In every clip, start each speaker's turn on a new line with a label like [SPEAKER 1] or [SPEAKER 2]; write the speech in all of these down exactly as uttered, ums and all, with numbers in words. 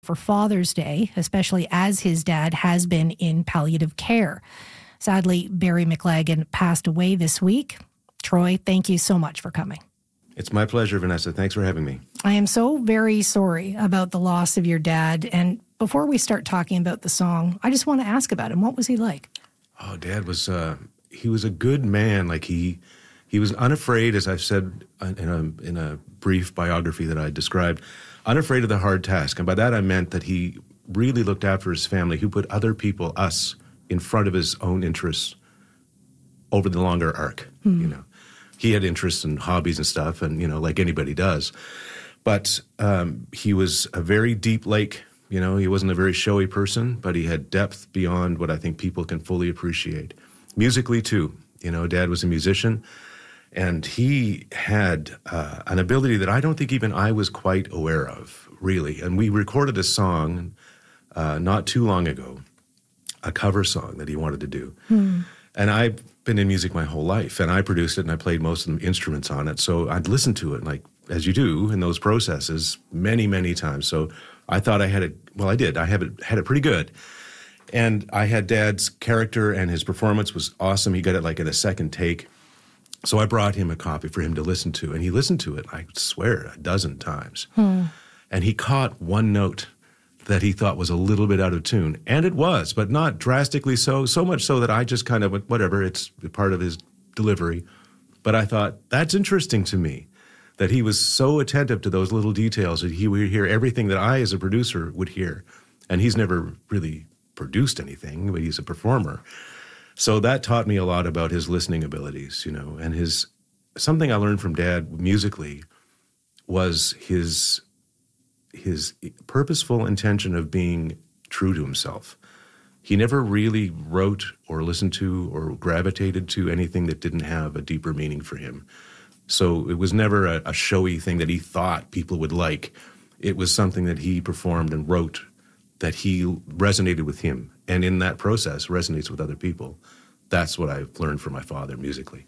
[SPEAKER 1] for Father's Day, especially as his dad has been in palliative care. Sadly, Barry McLagan passed away this week. Troy, thank you so much for coming.
[SPEAKER 2] It's my pleasure, Vanessa. Thanks for having me.
[SPEAKER 1] I am so very sorry about the loss of your dad. And before we start talking about the song, I just want to ask about him. What was he like?
[SPEAKER 2] Oh, Dad was, uh, he was a good man. Like he, he was unafraid, as I've said in a, in a brief biography that I described, unafraid of the hard task. And by that I meant that he really looked after his family, who put other people, us, in front of his own interests over the longer arc, hmm. you know. He had interests and hobbies and stuff, and, you know, like anybody does. But um, he was a very deep lake. You know, he wasn't a very showy person, but he had depth beyond what I think people can fully appreciate. Musically, too. You know, Dad was a musician, and he had uh, an ability that I don't think even I was quite aware of, really. And we recorded a song uh, not too long ago, a cover song that he wanted to do. Hmm. And I've been in music my whole life, and I produced it, and I played most of the instruments on it. So I'd listen to it, like, as you do in those processes, many, many times. So I thought I had it, well, I did. I have it, had it pretty good. And I had Dad's character, and his performance was awesome. He got it, like, in a second take. So I brought him a copy for him to listen to, and he listened to it, I swear, a dozen times. Hmm. And he caught one note that he thought was a little bit out of tune. And it was, but not drastically so, so much so that I just kind of went, whatever, it's part of his delivery. But I thought, that's interesting to me, that he was so attentive to those little details that he would hear everything that I, as a producer, would hear. And he's never really produced anything, but he's a performer. So that taught me a lot about his listening abilities, you know, and his, something I learned from Dad musically was his his purposeful intention of being true to himself. He never really wrote or listened to or gravitated to anything that didn't have a deeper meaning for him. So it was never a, a showy thing that he thought people would like. It was something that he performed and wrote that he resonated with him, and in that process resonates with other people. That's what I've learned from my father musically.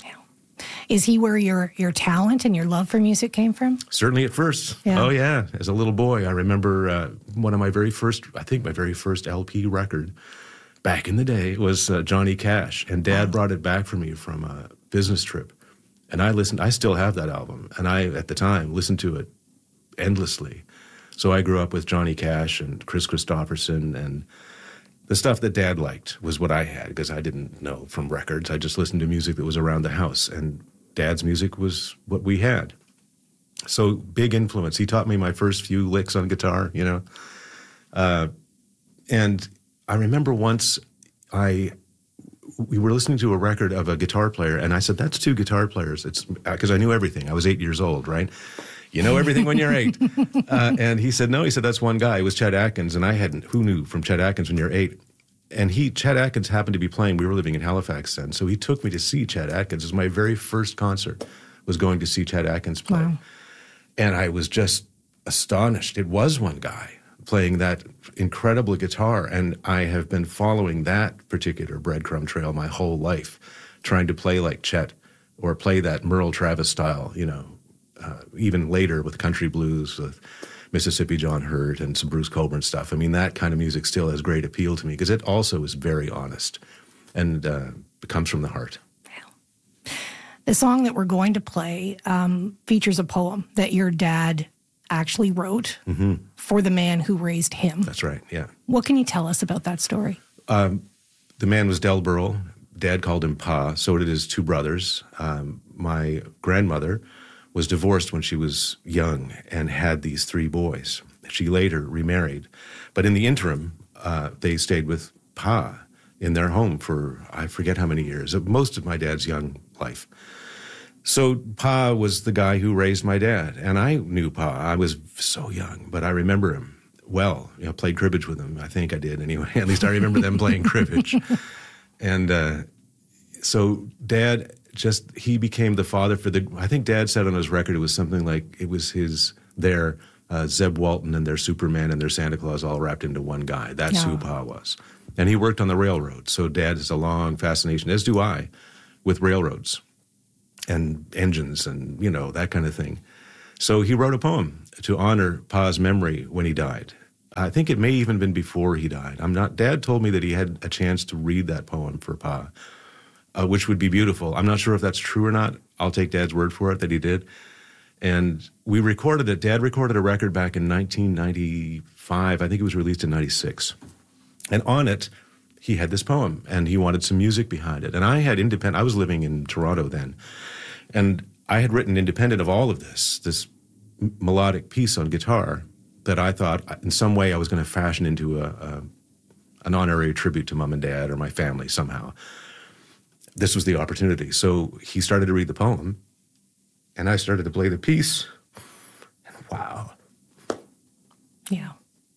[SPEAKER 1] Is he where your your talent and your love for music came from?
[SPEAKER 2] Certainly at first. Yeah. Oh, yeah. As a little boy, I remember uh, one of my very first, I think my very first L P record back in the day was uh, Johnny Cash. And Dad wow. brought it back for me from a business trip. And I listened, I still have that album. And I, at the time, listened to it endlessly. So I grew up with Johnny Cash and Chris Christopherson, and the stuff that Dad liked was what I had, because I didn't know from records. I just listened to music that was around the house, and Dad's music was what we had. So big influence. He taught me my first few licks on guitar, you know. Uh, and I remember once I we were listening to a record of a guitar player, and I said, that's two guitar players. It's because I knew everything. I was eight years old, right? You know everything when you're eight. Uh, and he said, no, he said, that's one guy. It was Chet Atkins. And I hadn't, who knew from Chet Atkins when you're eight? And he, Chet Atkins happened to be playing. We were living in Halifax then. So he took me to see Chet Atkins. It was my very first concert, was going to see Chet Atkins play. Wow. And I was just astonished. It was one guy playing that incredible guitar. And I have been following that particular breadcrumb trail my whole life, trying to play like Chet or play that Merle Travis style, you know. Uh, even later with country blues, with Mississippi John Hurt and some Bruce Cockburn stuff. I mean, that kind of music still has great appeal to me because it also is very honest and uh, it comes from the heart.
[SPEAKER 1] Yeah. The song that we're going to play um, features a poem that your dad actually wrote mm-hmm. for the man who raised him.
[SPEAKER 2] That's right, yeah.
[SPEAKER 1] What can you tell us about that story?
[SPEAKER 2] Um, the man was Del Burrell. Dad called him Pa. So did his two brothers. Um, my grandmother was divorced when she was young and had these three boys. She later remarried. But in the interim, uh, they stayed with Pa in their home for, I forget how many years, most of my dad's young life. So Pa was the guy who raised my dad. And I knew Pa. I was so young, but I remember him well. You know, played cribbage with him. I think I did anyway. At least I remember them playing cribbage. And uh, so Dad... just, he became the father for the, I think Dad said on his record, it was something like, it was his, their uh, Zeb Walton and their Superman and their Santa Claus all wrapped into one guy. That's yeah. who Pa was. And he worked on the railroad. So Dad has a long fascination, as do I, with railroads and engines and, you know, that kind of thing. So he wrote a poem to honor Pa's memory when he died. I think it may even been before he died. I'm not. Dad told me that he had a chance to read that poem for Pa, uh, which would be beautiful. I'm not sure if that's true or not. I'll take Dad's word for it that he did. And we recorded it. Dad recorded a record back in nineteen ninety-five. I think it was released in ninety-six. And on it, he had this poem, and he wanted some music behind it. And I had independent. I was living in Toronto then, and I had written independent of all of this, this m- melodic piece on guitar that I thought in some way I was going to fashion into a, a an honorary tribute to Mom and Dad or my family somehow. This was the opportunity. So he started to read the poem, and I started to play the piece, and wow.
[SPEAKER 1] Yeah.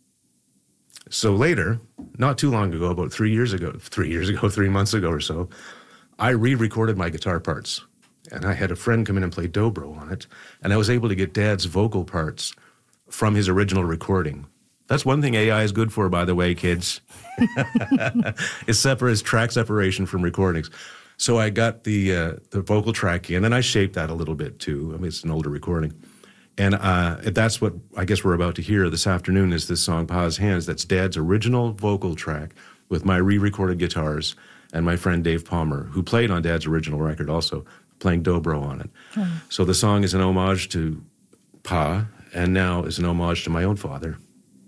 [SPEAKER 2] So later, not too long ago, about three years ago, three years ago, three months ago or so, I re-recorded my guitar parts. And I had a friend come in and play dobro on it, and I was able to get Dad's vocal parts from his original recording. That's one thing A I is good for, by the way, kids. It's separate, it's track separation from recordings. So I got the uh, the vocal track in, and I shaped that a little bit too. I mean, it's an older recording. And uh, that's what I guess we're about to hear this afternoon is this song, Pa's Hands. That's Dad's original vocal track with my re-recorded guitars and my friend Dave Palmer, who played on Dad's original record also, playing dobro on it. Hmm. So the song is an homage to Pa, and now is an homage to my own father.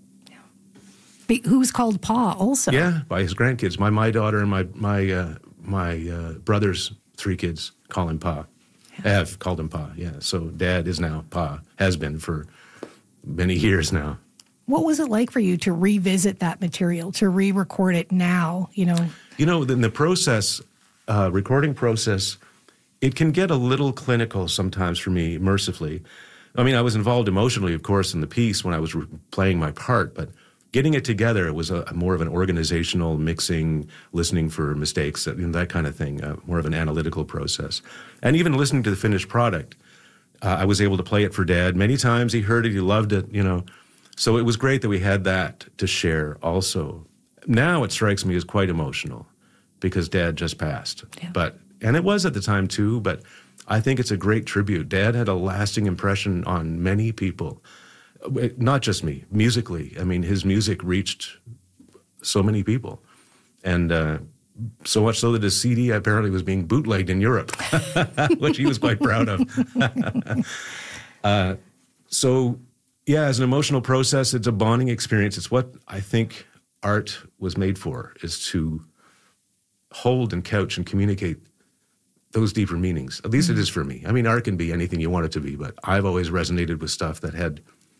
[SPEAKER 1] Yeah. Who's called Pa also?
[SPEAKER 2] Yeah, by his grandkids. My my daughter and my my uh, my uh, brother's three kids call him Pa. Yeah. Have called him Pa, yeah. So Dad is now Pa, has been for many years now.
[SPEAKER 1] What was it like for you to revisit that material, to re-record it now, you know?
[SPEAKER 2] You know, in the process, uh, recording process, it can get a little clinical sometimes for me, mercifully. I mean, I was involved emotionally, of course, in the piece when I was re- playing my part, but getting it together, it was a, a more of an organizational mixing, listening for mistakes, you know, that kind of thing, uh, more of an analytical process. And even listening to the finished product, uh, I was able to play it for Dad. Many times he heard it, he loved it, you know. So it was great that we had that to share also. Now it strikes me as quite emotional because Dad just passed.
[SPEAKER 1] Yeah. But
[SPEAKER 2] and it was at the time too, but I think it's a great tribute. Dad had a lasting impression on many people, not just me, musically. I mean, his music reached so many people. And uh, so much so that his C D apparently was being bootlegged in Europe, which he was quite proud of. uh, so, yeah, as an emotional process, it's a bonding experience. It's what I think art was made for, is to hold and couch and communicate those deeper meanings. At least mm-hmm. it is for me. I mean, art can be anything you want it to be, but I've always resonated with stuff that had,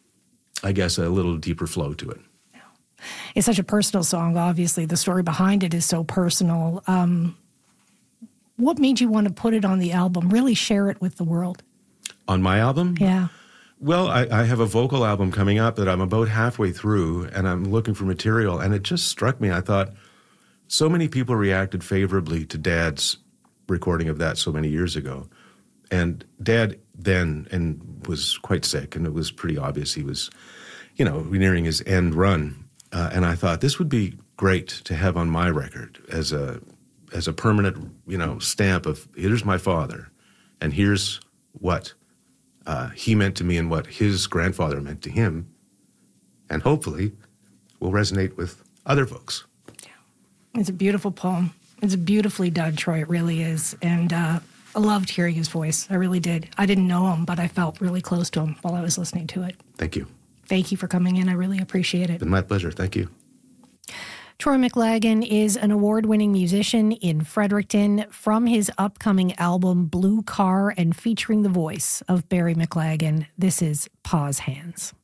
[SPEAKER 2] I guess, a little deeper flow to it.
[SPEAKER 1] It's such a personal song, obviously. The story behind it is so personal. Um, what made you want to put it on the album, really share it with the world?
[SPEAKER 2] On my album?
[SPEAKER 1] Yeah.
[SPEAKER 2] Well, I, I have a vocal album coming up that I'm about halfway through, and I'm looking for material, and it just struck me. I thought, so many people reacted favorably to Dad's recording of that so many years ago. And Dad then and was quite sick, and it was pretty obvious he was, you know, nearing his end run. Uh, and I thought this would be great to have on my record as a as a permanent, you know, stamp of here's my father, and here's what uh, he meant to me and what his grandfather meant to him, and hopefully will resonate with other folks.
[SPEAKER 1] Yeah. It's a beautiful poem. It's beautifully done, Troy. It really is. And uh, I loved hearing his voice. I really did. I didn't know him, but I felt really close to him while I was listening to it.
[SPEAKER 2] Thank you.
[SPEAKER 1] Thank you for coming in. I really appreciate it.
[SPEAKER 2] It's been my pleasure. Thank you.
[SPEAKER 1] Troy McLagan is an award-winning musician in Fredericton from his upcoming album Blue Car and featuring the voice of Barry McLagan. This is Pa's Hands.